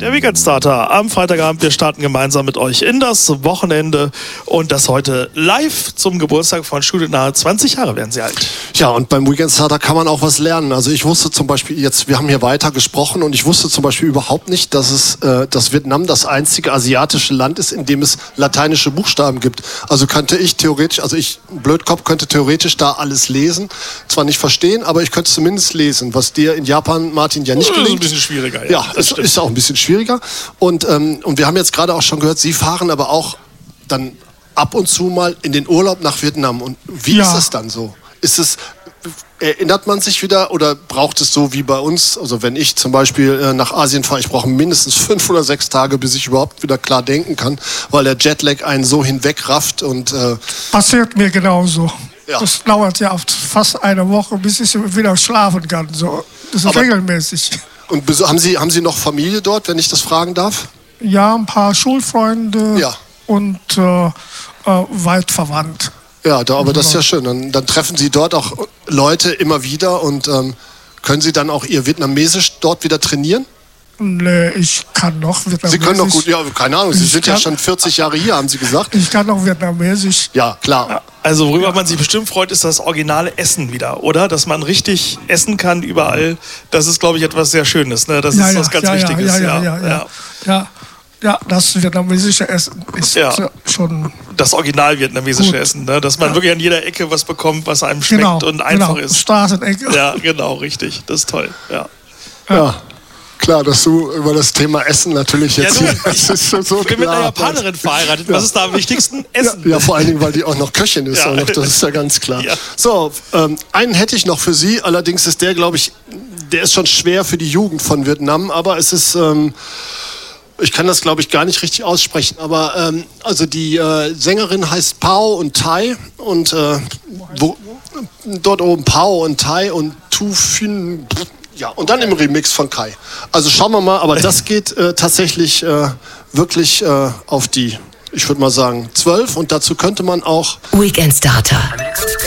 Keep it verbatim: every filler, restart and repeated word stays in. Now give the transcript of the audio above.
Der Weekend Starter am Freitagabend. Wir starten gemeinsam mit euch in das Wochenende und das heute live zum Geburtstag von Studio Nahe. zwanzig Jahre werden sie alt. Ja, und beim Weekend Starter kann man auch was lernen. Also ich wusste zum Beispiel jetzt, wir haben hier weiter gesprochen und ich wusste zum Beispiel überhaupt nicht, dass es, äh, dass Vietnam das einzige asiatische Land ist, in dem es lateinische Buchstaben gibt. Also könnte ich theoretisch, also ich, Blödkopf, könnte theoretisch da alles lesen. Zwar nicht verstehen, aber ich könnte zumindest lesen, was dir in Japan, Martin, ja nicht gelingt. Das ist ein bisschen schwieriger. Ja, ja, ist, ist auch ein bisschen schwieriger. Und, ähm, und wir haben jetzt gerade auch schon gehört, Sie fahren aber auch dann ab und zu mal in den Urlaub nach Vietnam. Und wie Ja. ist es dann so? Ist es, erinnert man sich wieder oder braucht es so wie bei uns? Also wenn ich zum Beispiel äh, nach Asien fahre, ich brauche mindestens fünf oder sechs Tage, bis ich überhaupt wieder klar denken kann, weil der Jetlag einen so hinwegrafft und äh, Passiert mir genauso. Ja. Das dauert ja oft fast eine Woche, bis ich wieder schlafen kann. So. Das ist Aber- regelmäßig. und beso- haben Sie, haben Sie noch Familie dort, wenn ich das fragen darf? Ja, ein paar Schulfreunde Ja. und äh, äh, weit verwandt. Ja, da, aber das ist ja schön. Dann, dann treffen Sie dort auch Leute immer wieder und ähm, können Sie dann auch Ihr Vietnamesisch dort wieder trainieren? Nee, ich kann noch Vietnamesisch. Sie können doch gut, ja, keine Ahnung, Sie Ich sind ja kann- schon vierzig Jahre hier, haben Sie gesagt? Ich kann noch Vietnamesisch. Ja, klar. Also worüber man sich bestimmt freut, ist das originale Essen wieder, oder? Dass man richtig essen kann überall. Das ist, glaube ich, etwas sehr Schönes. Ne? Das Ja, ist ja, was ganz ja, Wichtiges. Ja, ja, ja, ja, ja. ja. Ja, das vietnamesische Essen ist Ja. schon Das original vietnamesische Gut. Essen. Ne? Dass man Ja. wirklich an jeder Ecke was bekommt, was einem schmeckt genau, und einfach genau, ist. Straßenecke. Ja, genau, richtig. Das ist toll. Ja. Ja. Klar, dass du über das Thema Essen natürlich jetzt Ja, hier, du, das ist so, so Ich bin mit einer klar. Japanerin verheiratet. Was ist da am wichtigsten? Essen. Ja, vor allen Dingen, weil die auch noch Köchin ist. Ja. Auch noch, das ist ja ganz klar. Ja. So, ähm, einen hätte ich noch für Sie. Allerdings ist der, glaube ich, der ist schon schwer für die Jugend von Vietnam. Aber es ist, ähm, ich kann das, glaube ich, gar nicht richtig aussprechen. Aber ähm, also die äh, Sängerin heißt Pao und Thai. Und äh, wo, dort oben Pao und Thai und Tu Phin. Ja, und dann im Remix von Kai. Also schauen wir mal, aber das geht äh, tatsächlich äh, wirklich äh, auf die, ich würde mal sagen, zwölf. Und dazu könnte man auch Weekend Starter.